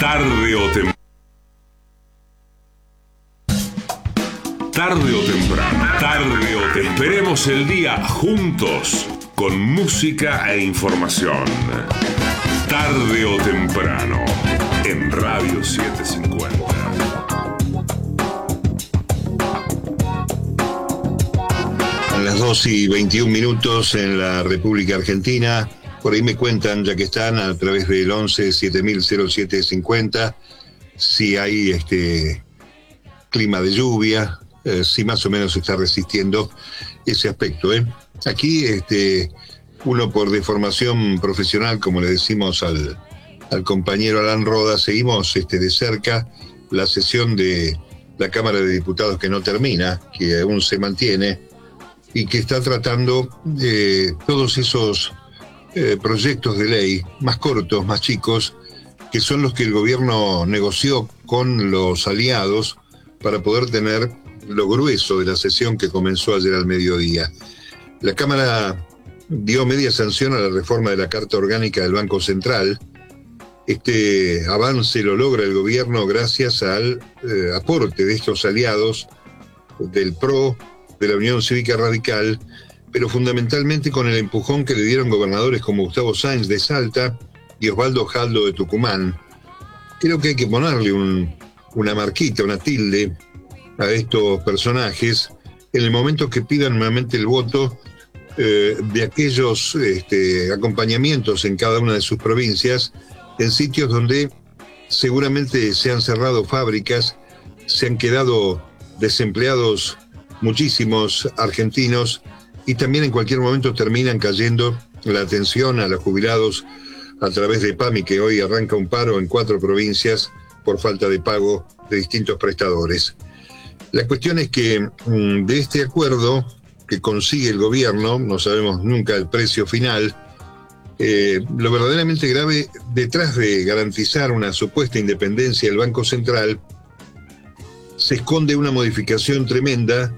Tarde o temprano. Esperemos el día juntos, con música e información. Tarde o temprano, en Radio 750. A las 2:21 en la República Argentina. Por ahí me cuentan, ya que están a través del 11-700750, si hay clima de lluvia, si más o menos se está resistiendo ese aspecto. Aquí uno por deformación profesional, como le decimos al compañero Alan Roda, seguimos de cerca la sesión de la Cámara de Diputados que no termina, que aún se mantiene y que está tratando todos esos proyectos de ley más cortos, más chicos, que son los que el gobierno negoció con los aliados para poder tener lo grueso de la sesión que comenzó ayer al mediodía. La Cámara dio media sanción a la reforma de la Carta Orgánica del Banco Central. Este avance lo logra el gobierno gracias al aporte de estos aliados del PRO, de la Unión Cívica Radical, pero fundamentalmente con el empujón que le dieron gobernadores como Gustavo Sáenz de Salta y Osvaldo Jaldo de Tucumán. Creo que hay que ponerle una marquita, una tilde a estos personajes en el momento que pidan nuevamente el voto de aquellos acompañamientos en cada una de sus provincias, en sitios donde seguramente se han cerrado fábricas, se han quedado desempleados muchísimos argentinos, y también en cualquier momento terminan cayendo la atención a los jubilados a través de PAMI, que hoy arranca un paro en 4 provincias por falta de pago de distintos prestadores. La cuestión es que de este acuerdo que consigue el gobierno, no sabemos nunca el precio final, lo verdaderamente grave, detrás de garantizar una supuesta independencia del Banco Central, se esconde una modificación tremenda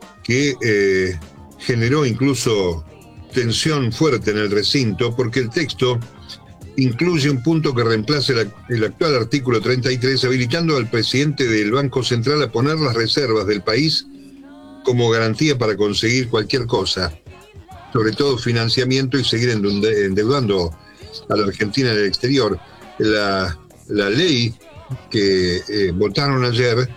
que generó incluso tensión fuerte en el recinto, porque el texto incluye un punto que reemplaza el actual artículo 33, habilitando al presidente del Banco Central a poner las reservas del país como garantía para conseguir cualquier cosa, sobre todo financiamiento, y seguir endeudando a la Argentina en el exterior. La ley que votaron ayer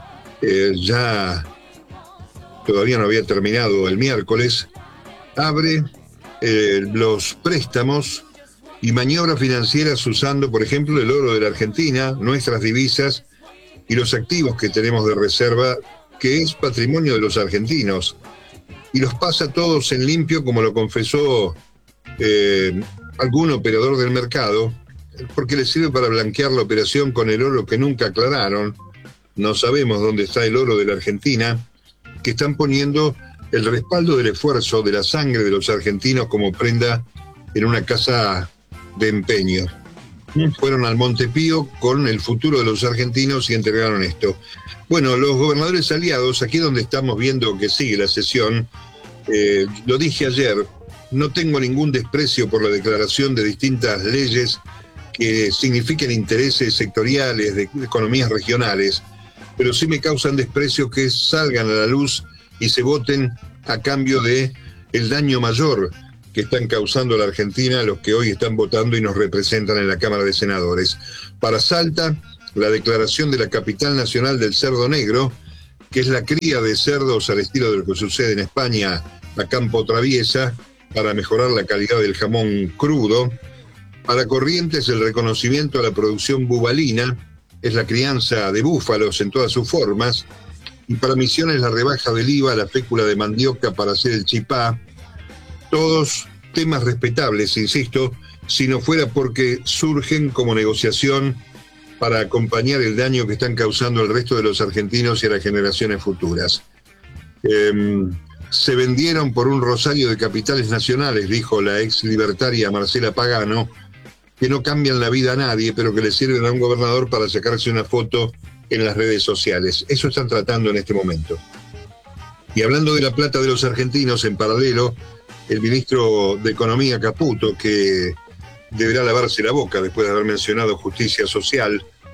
ya todavía no había terminado el miércoles, abre los préstamos y maniobras financieras usando, por ejemplo, el oro de la Argentina, nuestras divisas y los activos que tenemos de reserva, que es patrimonio de los argentinos, y los pasa todos en limpio, como lo confesó algún operador del mercado, porque les sirve para blanquear la operación con el oro que nunca aclararon. No sabemos dónde está el oro de la Argentina, que están poniendo el respaldo del esfuerzo, de la sangre de los argentinos como prenda en una casa de empeño. Fueron al Montepío con el futuro de los argentinos y entregaron esto. Bueno, los gobernadores aliados, aquí donde estamos viendo que sigue la sesión, lo dije ayer, no tengo ningún desprecio por la declaración de distintas leyes que signifiquen intereses sectoriales de economías regionales, pero sí me causan desprecio que salgan a la luz y se voten a cambio de el daño mayor que están causando a la Argentina los que hoy están votando y nos representan en la Cámara de Senadores. Para Salta, la declaración de la capital nacional del cerdo negro, que es la cría de cerdos al estilo de lo que sucede en España a campo traviesa, para mejorar la calidad del jamón crudo. Para Corrientes, el reconocimiento a la producción bubalina, es la crianza de búfalos en todas sus formas. Y para Misiones, la rebaja del IVA a la fécula de mandioca para hacer el chipá. Todos temas respetables, insisto, si no fuera porque surgen como negociación para acompañar el daño que están causando al resto de los argentinos y a las generaciones futuras. Se vendieron por un rosario de capitales nacionales, dijo la ex libertaria Marcela Pagano, que no cambian la vida a nadie, pero que le sirven a un gobernador para sacarse una foto en las redes sociales. Eso están tratando en este momento. Y hablando de la plata de los argentinos, en paralelo, el ministro de Economía, Caputo, que deberá lavarse la boca después de haber mencionado justicia social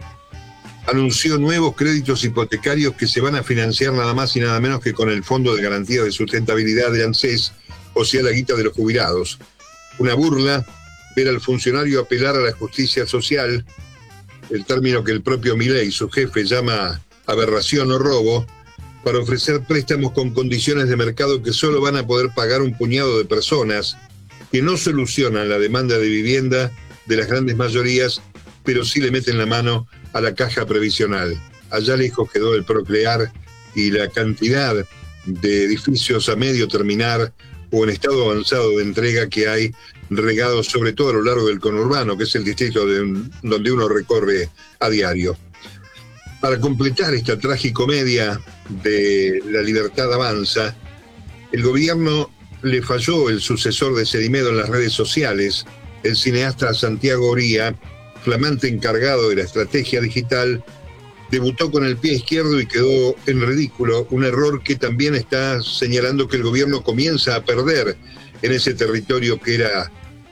anunció nuevos créditos hipotecarios que se van a financiar nada más y nada menos que con el Fondo de Garantía de Sustentabilidad de ANSES, o sea, la guita de los jubilados. Una burla ver al funcionario apelar a la justicia social, el término que el propio Milei, su jefe, llama aberración o robo, para ofrecer préstamos con condiciones de mercado que solo van a poder pagar un puñado de personas, que no solucionan la demanda de vivienda de las grandes mayorías, pero sí le meten la mano a la caja previsional. Allá lejos quedó el Procrear y la cantidad de edificios a medio terminar o en estado avanzado de entrega que hay regados sobre todo a lo largo del conurbano, que es el distrito donde uno recorre a diario. Para completar esta tragicomedia de La Libertad Avanza, el gobierno le falló el sucesor de Cedimedo en las redes sociales, el cineasta Santiago Oría, flamante encargado de la estrategia digital, debutó con el pie izquierdo y quedó en ridículo, un error que también está señalando que el gobierno comienza a perder en ese territorio que era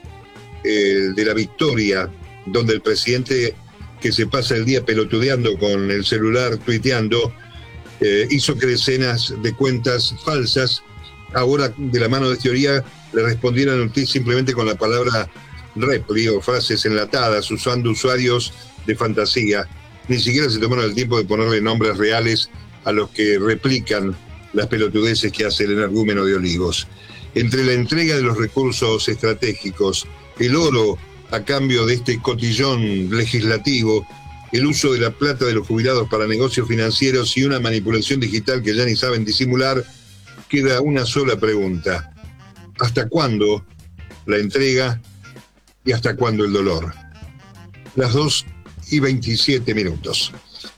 el de la victoria, donde el presidente, que se pasa el día pelotudeando con el celular, tuiteando, hizo que decenas de cuentas falsas, ahora de la mano de teoría, le respondieran simplemente con la palabra repli o frases enlatadas, usando usuarios de fantasía. Ni siquiera se tomaron el tiempo de ponerle nombres reales a los que replican las pelotudeces que hace el energúmeno de Olivos. Entre la entrega de los recursos estratégicos, el oro a cambio de este cotillón legislativo, el uso de la plata de los jubilados para negocios financieros y una manipulación digital que ya ni saben disimular, queda una sola pregunta: ¿hasta cuándo la entrega y hasta cuándo el dolor? Las 2:27.